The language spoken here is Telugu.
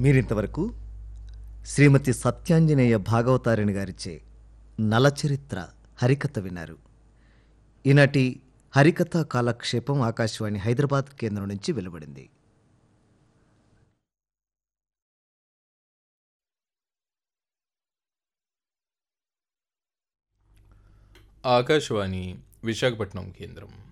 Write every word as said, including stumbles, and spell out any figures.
మీరింతవరకు శ్రీమతి సత్యాంజనేయ భాగవతారిణి గారిచే నలచరిత్ర హరికథ విన్నారు. ఈనాటి హరికథ కాలక్షేపం ఆకాశవాణి హైదరాబాద్ కేంద్రం నుంచి వెలువడింది. ఆకాశవాణి విశాఖపట్నం కేంద్రం.